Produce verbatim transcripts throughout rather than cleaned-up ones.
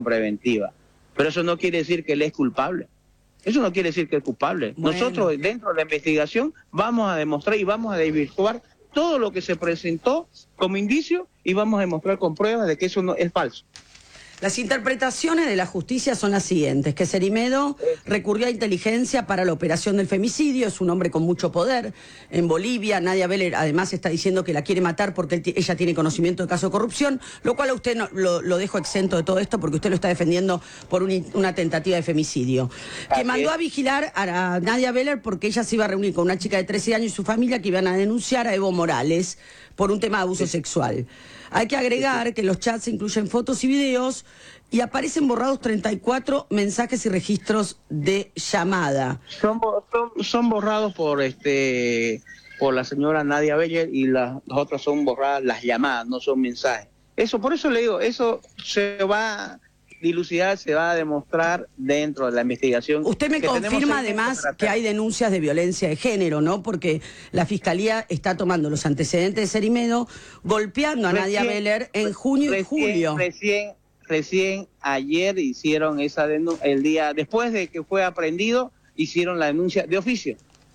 preventiva. Pero eso no quiere decir que él es culpable. Eso no quiere decir que es culpable. Bueno. Nosotros, dentro de la investigación, vamos a demostrar y vamos a desvirtuar todo lo que se presentó como indicio y vamos a demostrar con pruebas de que eso no es falso. Las interpretaciones de la justicia son las siguientes, que Cerimedo recurrió a inteligencia para la operación del femicidio, es un hombre con mucho poder. En Bolivia, Nadia Beller además está diciendo que la quiere matar porque él, ella tiene conocimiento de caso de corrupción, lo cual a usted no, lo, lo dejo exento de todo esto porque usted lo está defendiendo por un, una tentativa de femicidio. Que mandó a vigilar a Nadia Beller porque ella se iba a reunir con una chica de trece años y su familia que iban a denunciar a Evo Morales por un tema de abuso sí. sexual. Hay que agregar sí, sí. que los chats incluyen fotos y videos y aparecen borrados treinta y cuatro mensajes y registros de llamada. Son, son, son borrados por este por la señora Nadia Beller y las, las otras son borradas las llamadas, no son mensajes. Eso, por eso le digo, eso se va a dilucidar, se va a demostrar dentro de la investigación. Usted me confirma además que hay denuncias de violencia de género, ¿no? Porque la Fiscalía está tomando los antecedentes de Cerimedo, golpeando a recién, Nadia Beller en junio recién, y julio. Recién, recién ayer hicieron esa denuncia, el día después de que fue aprehendido, hicieron la denuncia de oficio.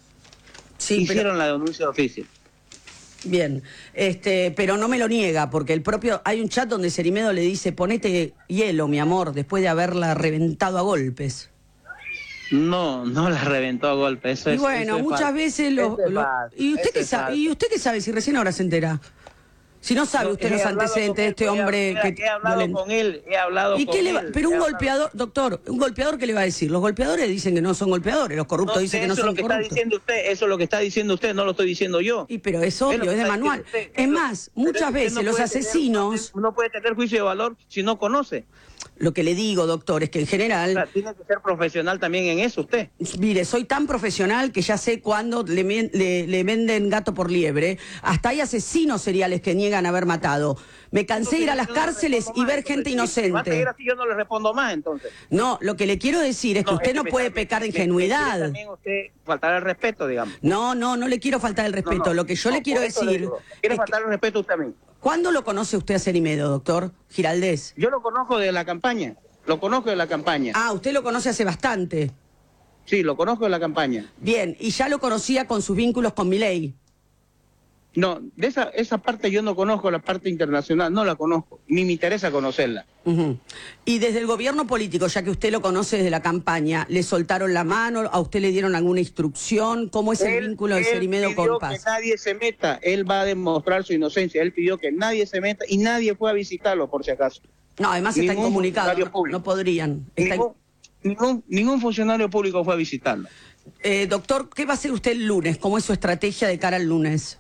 Sí, hicieron pero... la denuncia de oficio. Bien, este, pero no me lo niega, porque el propio, hay un chat donde Cerimedo le dice, ponete hielo, mi amor, después de haberla reventado a golpes. No, no la reventó a golpes. Eso y es, bueno, eso muchas es veces lo, es lo ¿y usted qué sabe? ¿Y usted qué sabe si recién ahora se entera? Si no sabe usted no, los antecedentes de este hombre he, que he hablado violento. con él, he hablado ¿Y con qué le va? él. Pero un golpeador, doctor, un golpeador ¿qué le va a decir? Los golpeadores dicen que no son golpeadores, los corruptos no, dicen que no son corruptos. Eso es lo que corruptos. está diciendo usted, eso es lo que está diciendo usted, no lo estoy diciendo yo. Y pero es obvio, es, es de manual. Usted, es más, muchas veces no los asesinos tener, no puede tener juicio de valor si no conoce. Lo que le digo, doctor, es que en general... O sea, tiene que ser profesional también en eso usted. Mire, soy tan profesional que ya sé cuándo le, le, le venden gato por liebre. Hasta hay asesinos seriales que niegan haber matado. Me cansé de ir a las cárceles y ver gente inocente. Va a seguir así, yo no le respondo más, entonces. No, lo que le quiero decir es que no, usted es que no puede me, pecar de me, ingenuidad. Me también usted faltar el respeto, digamos. No, no, no le quiero faltar el respeto. No, no, lo que yo no, le quiero decir... Le quiere faltar el respeto usted también. ¿Cuándo lo conoce usted a Cerimedo, doctor Giraldez? Yo lo conozco de la campaña. Lo conozco de la campaña. Ah, usted lo conoce hace bastante. Sí, lo conozco de la campaña. Bien, y ya lo conocía con sus vínculos con Milei. No, de esa, esa parte yo no conozco, la parte internacional, no la conozco, ni me interesa conocerla. Uh-huh. Y desde el gobierno político, ya que usted lo conoce desde la campaña, ¿le soltaron la mano? ¿A usted le dieron alguna instrucción? ¿Cómo es el él, vínculo de Cerimedo con Paz? Él pidió que nadie se meta, él va a demostrar su inocencia, él pidió que nadie se meta y nadie fue a visitarlo, por si acaso. No, además está incomunicado, no, no podrían. Está ningún, in... ningún, ningún funcionario público fue a visitarlo. Eh, doctor, ¿qué va a hacer usted el lunes? ¿Cómo es su estrategia de cara al lunes?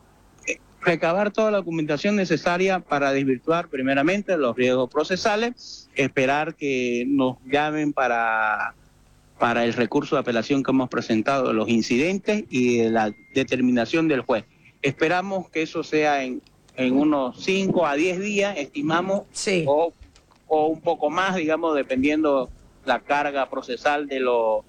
Recabar toda la documentación necesaria para desvirtuar primeramente los riesgos procesales, esperar que nos llamen para, para el recurso de apelación que hemos presentado de los incidentes y de la determinación del juez. Esperamos que eso sea en, en unos cinco a diez días, estimamos, sí. o, o un poco más, digamos, dependiendo la carga procesal de los...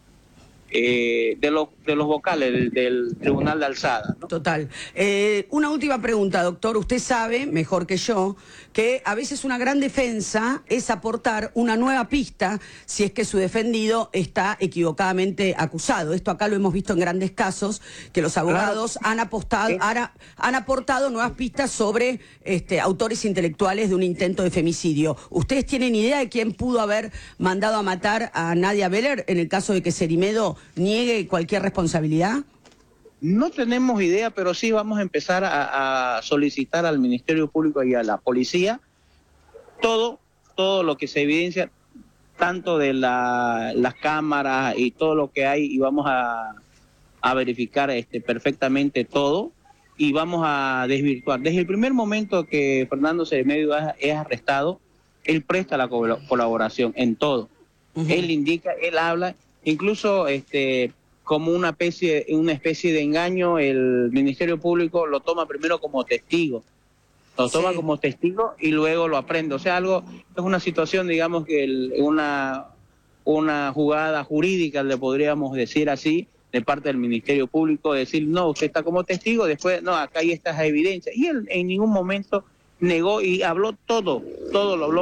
Eh, de los de los vocales del, del Tribunal de Alzada, ¿no? Total. Eh, una última pregunta, doctor. Usted sabe, mejor que yo, que a veces una gran defensa es aportar una nueva pista si es que su defendido está equivocadamente acusado. Esto acá lo hemos visto en grandes casos, que los abogados claro. han apostado, han, han aportado nuevas pistas sobre este, autores intelectuales de un intento de femicidio. ¿Ustedes tienen idea de quién pudo haber mandado a matar a Nadia Beller en el caso de que Cerimedo niegue cualquier responsabilidad? No tenemos idea, pero sí vamos a empezar a, a solicitar al Ministerio Público y a la policía todo, todo lo que se evidencia, tanto de la, las cámaras y todo lo que hay, y vamos a, a verificar este, perfectamente todo y vamos a desvirtuar. Desde el primer momento que Fernando Cerimedo es arrestado, él presta la colaboración en todo. Uh-huh. Él indica, él habla. Incluso este, como una especie, una especie de engaño, el Ministerio Público lo toma primero como testigo. Lo toma sí. como testigo y luego lo aprende. O sea, algo es una situación, digamos, que el, una, una jugada jurídica, le podríamos decir así, de parte del Ministerio Público, decir, no, usted está como testigo, después, no, acá hay estas evidencias. Y él en ningún momento negó y habló todo, todo lo habló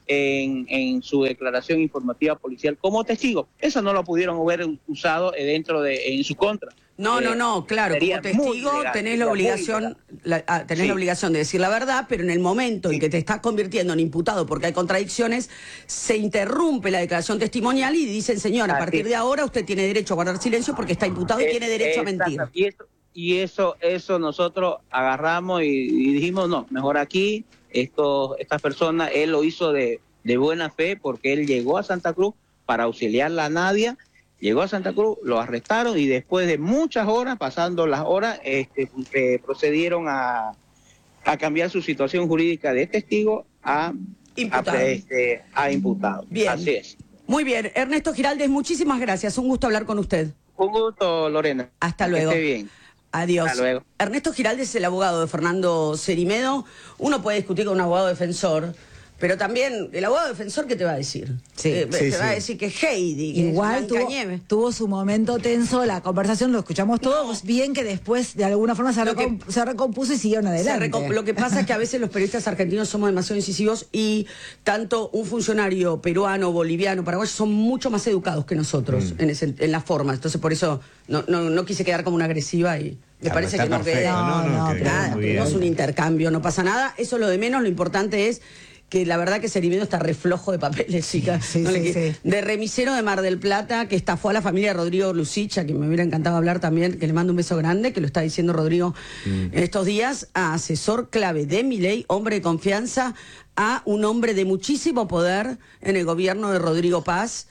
en, en su declaración informativa policial como testigo. Eso no lo pudieron haber usado dentro de en su contra. No, eh, no, no, claro, como testigo legal, tenés la obligación, la, ah, tenés sí. la obligación de decir la verdad, pero en el momento sí. en que te estás convirtiendo en imputado porque hay contradicciones, se interrumpe la declaración testimonial y dicen, señor, a partir de ahora usted tiene derecho a guardar silencio porque está imputado y eh, tiene derecho a mentir. Y eso, y eso, eso nosotros agarramos y, y dijimos, no, mejor aquí, esto, esta persona, él lo hizo de, de buena fe porque él llegó a Santa Cruz para auxiliarla a Nadia. Llegó a Santa Cruz, lo arrestaron y después de muchas horas, pasando las horas, este, eh, procedieron a, a cambiar su situación jurídica de testigo a imputado. A, este, a imputado. Bien. Así es. Muy bien. Ernesto Giraldes, muchísimas gracias. Un gusto hablar con usted. Un gusto, Lorena. Hasta luego. Que esté bien. Adiós. Hasta luego. Ernesto Giraldes es el abogado de Fernando Cerimedo. Uno puede discutir con un abogado defensor, pero también el abogado defensor, ¿qué te va a decir? Sí, eh, sí, te sí. va a decir que Heidi, que igual es tuvo, tuvo su momento tenso, la conversación lo escuchamos todos, no. bien que después de alguna forma se, recomp que, se recompuso y siguieron adelante. Lo que pasa es que a veces los periodistas argentinos somos demasiado incisivos y tanto un funcionario peruano, boliviano, paraguayo son mucho más educados que nosotros mm. en, ese, en la forma. Entonces por eso no, no, no quise quedar como una agresiva y... Me claro, parece que no queda. No, no, no, nada, tuvimos un intercambio, no pasa nada. Eso es lo de menos, lo importante es que la verdad que Cerimedo está reflojo de papeles, chicas. Sí, no sí, sí. De remisero de Mar del Plata, que estafó a la familia de Rodrigo Lucicha, que me hubiera encantado hablar también, que le mando un beso grande, que lo está diciendo Rodrigo mm. en estos días, a asesor clave de Milei, hombre de confianza, a un hombre de muchísimo poder en el gobierno de Rodrigo Paz.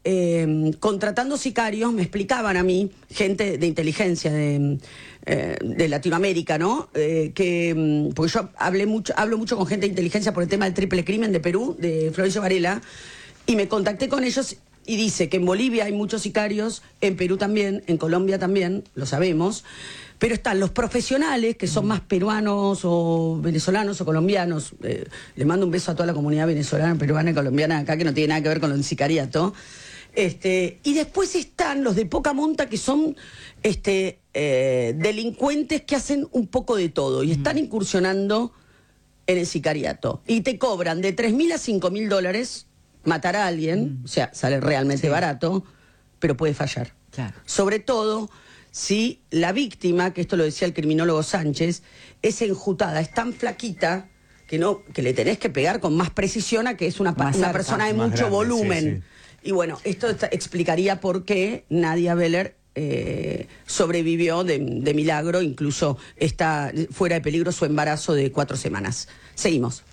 Eh, contratando sicarios, me explicaban a mí, gente de inteligencia de, eh, de Latinoamérica, ¿no? Eh, que, porque yo hablé mucho, hablo mucho con gente de inteligencia por el tema del triple crimen de Perú, de Florencio Varela, y me contacté con ellos y dice que en Bolivia hay muchos sicarios, en Perú también, en Colombia también, lo sabemos, pero están los profesionales, que son más peruanos o venezolanos o colombianos. Eh, le mando un beso a toda la comunidad venezolana, peruana y colombiana acá, que no tiene nada que ver con el sicariato. Este, y después están los de poca monta, que son este, eh, delincuentes que hacen un poco de todo y están incursionando en el sicariato. Y te cobran de tres mil a cinco mil dólares matar a alguien, mm. o sea, sale realmente sí. barato, pero puede fallar. Claro. Sobre todo si la víctima, que esto lo decía el criminólogo Sánchez, es enjutada, es tan flaquita que, no, que le tenés que pegar con más precisión a que es una, una persona de mucho grande, volumen. Sí, sí. Y bueno, esto está, explicaría por qué Nadia Beller eh, sobrevivió de, de milagro, incluso está fuera de peligro su embarazo de cuatro semanas. Seguimos.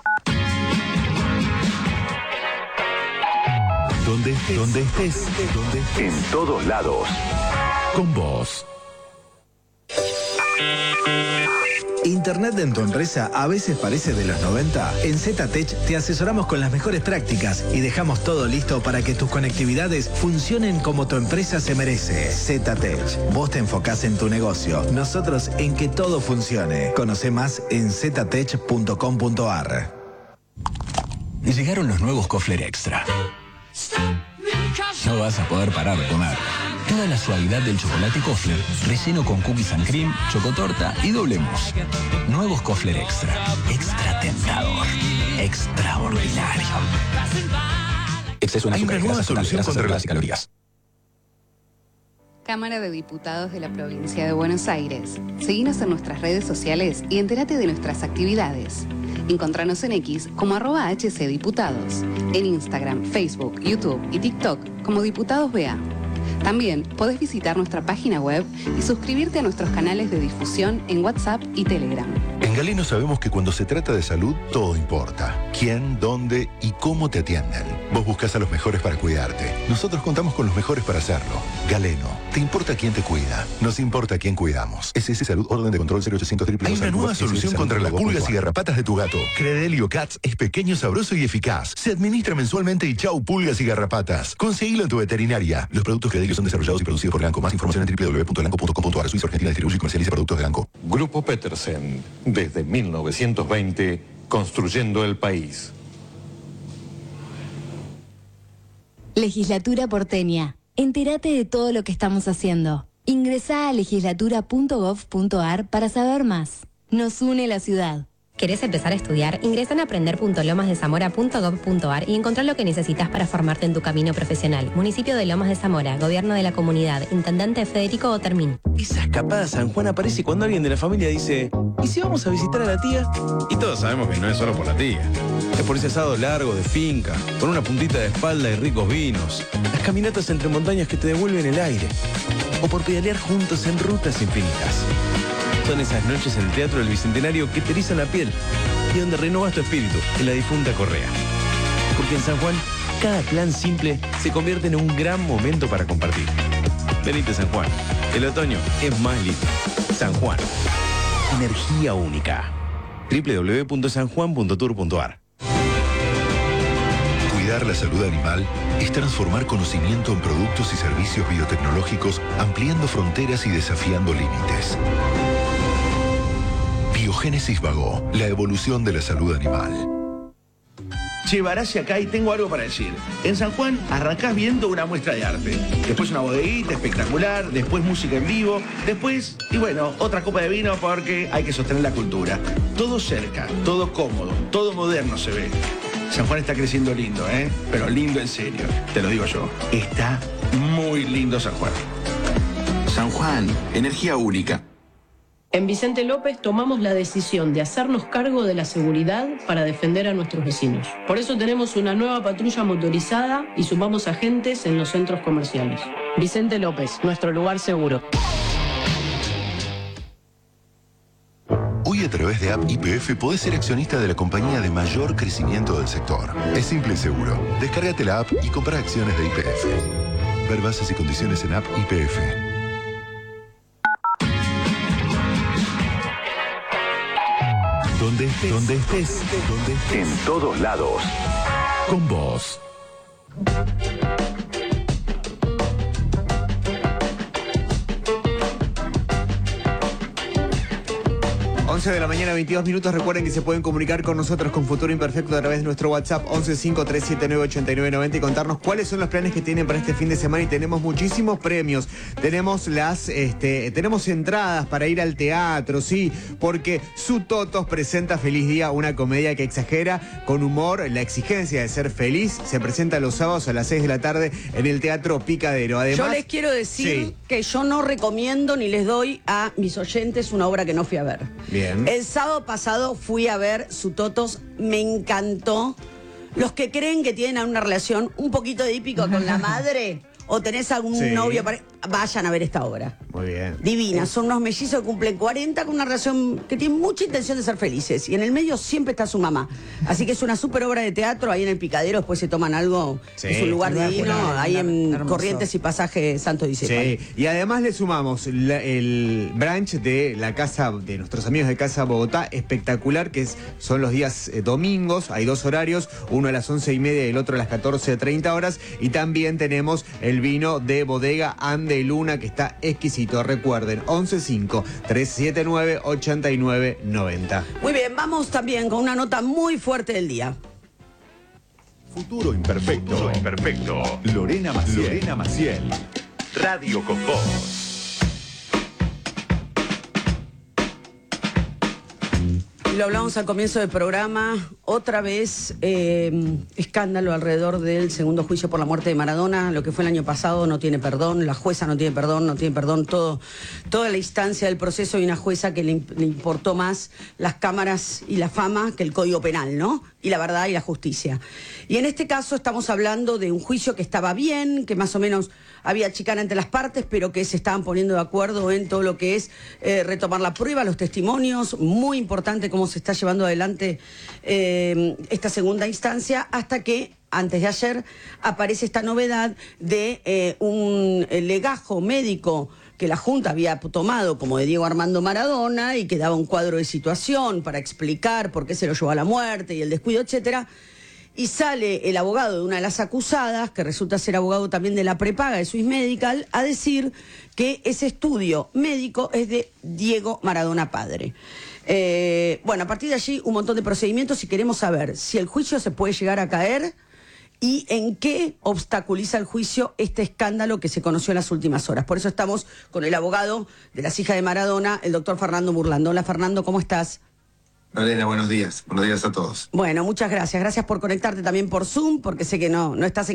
Donde estés, donde estés, donde estés. En todos lados. Con vos. ¿Internet en tu empresa a veces parece de los noventa? En ZTech te asesoramos con las mejores prácticas y dejamos todo listo para que tus conectividades funcionen como tu empresa se merece. ZTech. Vos te enfocás en tu negocio, nosotros en que todo funcione. Conoce más en ztech punto com punto ar. Llegaron los nuevos Kofler Extra. No vas a poder parar de comer. Toda la suavidad del chocolate Kofler, relleno con cookies and cream, chocotorta y doble mousse. Nuevos Kofler Extra. Extra tentador. Extraordinario. Exceso en Hay azúcar, una nueva solución contra las calorías. Cámara de Diputados de la Provincia de Buenos Aires. Seguinos en nuestras redes sociales y entérate de nuestras actividades. Encontranos en X como arroba hcdiputados, en Instagram, Facebook, YouTube y TikTok como Diputados B A. También podés visitar nuestra página web y suscribirte a nuestros canales de difusión en WhatsApp y Telegram. En Galeno sabemos que cuando se trata de salud, todo importa. Quién, dónde y cómo te atienden. Vos buscás a los mejores para cuidarte. Nosotros contamos con los mejores para hacerlo. Galeno, ¿te importa quién te cuida? Nos importa quién cuidamos. S S Salud, orden de control cero ochocientos triple. Hay una nueva solución contra las pulgas y garrapatas de tu gato. Credelio Cats es pequeño, sabroso y eficaz. Se administra mensualmente y chau pulgas y garrapatas. Conseguilo en tu veterinaria. Los productos Credelio son desarrollados y producidos por Ganco. Más información en doble u doble u doble u punto ganco punto com punto ar. Suiza Argentina distribuye y comercializa productos de Ganco. Grupo Petersen, desde mil novecientos veinte, construyendo el país. Legislatura porteña. Entérate de todo lo que estamos haciendo. Ingresá a legislatura punto gov punto ar para saber más. Nos une la ciudad. ¿Querés empezar a estudiar? Ingresa en aprender punto lomas de zamora punto gob punto ar y encontrá lo que necesitas para formarte en tu camino profesional. Municipio de Lomas de Zamora, Gobierno de la Comunidad, Intendente Federico Otermín. Esa escapada a San Juan aparece cuando alguien de la familia dice: ¿y si vamos a visitar a la tía? Y todos sabemos que no es solo por la tía. Es por ese asado largo de finca, con una puntita de espalda y ricos vinos. Las caminatas entre montañas que te devuelven el aire. O por pedalear juntos en rutas infinitas. Son esas noches en el Teatro del Bicentenario que te erizan la piel y donde renovas tu espíritu en la difunta Correa. Porque en San Juan, cada plan simple se convierte en un gran momento para compartir. Venite San Juan, el otoño es más lindo. San Juan, energía única. doble u doble u doble u punto san juan punto tour punto ar. Cuidar la salud animal es transformar conocimiento en productos y servicios biotecnológicos, ampliando fronteras y desafiando límites. Biogénesis Vago, la evolución de la salud animal. Che, Barassi acá y tengo algo para decir. En San Juan arrancás viendo una muestra de arte. Después una bodeguita espectacular, después música en vivo, después, y bueno, otra copa de vino porque hay que sostener la cultura. Todo cerca, todo cómodo, todo moderno se ve. San Juan está creciendo lindo, ¿eh? Pero lindo en serio, te lo digo yo. Está muy lindo San Juan. San Juan, energía única. En Vicente López tomamos la decisión de hacernos cargo de la seguridad para defender a nuestros vecinos. Por eso tenemos una nueva patrulla motorizada y sumamos agentes en los centros comerciales. Vicente López, nuestro lugar seguro. Hoy a través de App Y P F podés ser accionista de la compañía de mayor crecimiento del sector. Es simple y seguro. Descárgate la app y compra acciones de Y P F. Ver bases y condiciones en App Y P F. Donde estés, donde estés, donde estés, en todos lados, con vos. once de la mañana, veintidós minutos. Recuerden que se pueden comunicar con nosotros con Futuro Imperfecto a través de nuestro WhatsApp once cinco tres siete nueve ocho nueve nueve cero y contarnos cuáles son los planes que tienen para este fin de semana. Y tenemos muchísimos premios. Tenemos las, este, tenemos entradas para ir al teatro, sí, porque Su Totos presenta Feliz Día, una comedia que exagera con humor la exigencia de ser feliz. Se presenta los sábados a las seis de la tarde en el Teatro Picadero. Además, yo les quiero decir sí. que yo no recomiendo ni les doy a mis oyentes una obra que no fui a ver. Bien. El sábado pasado fui a ver Su Totos, me encantó. Los que creen que tienen una relación un poquito edípica con la madre o tenés algún sí. novio, vayan a ver esta obra. Muy bien. Divina, son unos mellizos que cumplen cuarenta con una relación que tiene mucha intención de ser felices. Y en el medio siempre está su mamá. Así que es una súper obra de teatro. Ahí en el Picadero después se toman algo. Sí, es un lugar divino. Ahí en hermoso. Corrientes y Pasaje Santo Discípulo. Sí, y además le sumamos la, el brunch de la casa, de nuestros amigos de Casa Bogotá, espectacular, que es, son los días eh, domingos. Hay dos horarios, uno a las once y media y el otro a las catorce treinta horas. Y también tenemos el vino de Bodega Ande Luna, que está exquisito. Recuerden, once cinco tres siete nueve ocho nueve nueve cero. Muy bien, vamos también con una nota muy fuerte del día. Futuro Imperfecto. Futuro Imperfecto. Lorena Maciel. Lorena Maciel. Radio con vos. Lo hablamos al comienzo del programa, otra vez eh, escándalo alrededor del segundo juicio por la muerte de Maradona. Lo que fue el año pasado no tiene perdón, la jueza no tiene perdón, no tiene perdón todo, toda la instancia del proceso y una jueza que le, le importó más las cámaras y la fama que el Código Penal, ¿no? Y la verdad y la justicia. Y en este caso estamos hablando de un juicio que estaba bien, que más o menos había chicana entre las partes, pero que se estaban poniendo de acuerdo en todo lo que es eh, retomar la prueba, los testimonios, muy importante cómo se está llevando adelante eh, esta segunda instancia, hasta que antes de ayer aparece esta novedad de eh, un legajo médico que la Junta había tomado como de Diego Armando Maradona y que daba un cuadro de situación para explicar por qué se lo llevó a la muerte y el descuido, etcétera. Y sale el abogado de una de las acusadas, que resulta ser abogado también de la prepaga de Swiss Medical, a decir que ese estudio médico es de Diego Maradona padre. Eh, bueno, a partir de allí un montón de procedimientos y queremos saber si el juicio se puede llegar a caer y en qué obstaculiza el juicio este escándalo que se conoció en las últimas horas. Por eso estamos con el abogado de las hijas de Maradona, el doctor Fernando Burlando. Hola Fernando, ¿cómo estás? Lorena, buenos días. Buenos días a todos. Bueno, muchas gracias. Gracias por conectarte también por Zoom, porque sé que no, no estás en